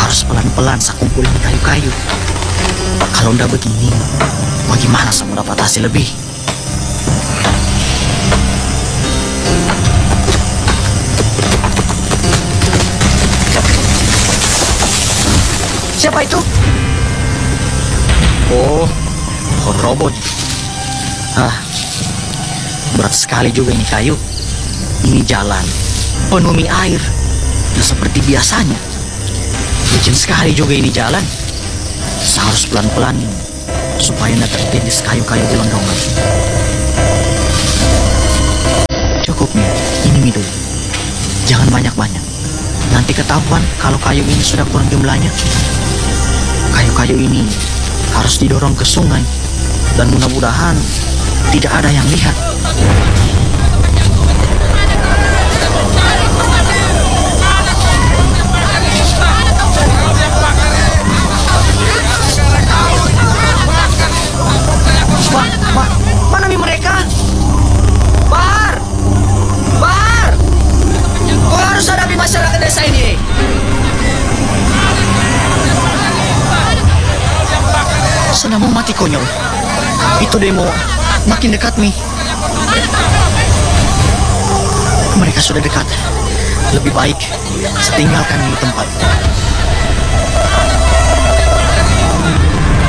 harus pelan-pelan saya kumpulin kayu-kayu. Kalau ndak begini, bagaimana saya mau dapat hasil lebih? Siapa itu? Oh, pohon robot. Berat sekali juga ini kayu. Ini jalan penuh mie air. Tidak seperti biasanya. Licin sekali juga ini jalan. Saya harus pelan-pelan supaya tidak tertindis kayu-kayu gelondongan. Cukup nih, ini mie dulu. Jangan banyak-banyak. Nanti ketahuan kalau kayu ini sudah kurang jumlahnya. Kayu-kayu ini harus didorong ke sungai. Dan mudah-mudahan tidak ada yang lihat. Mana nih mereka? Bar! Bar! Kau harus hadapi masyarakat desa ini. Sana mau mati konyol. Itu demo makin dekat nih. Mereka sudah dekat. Lebih baik saya tinggalkan ini tempat.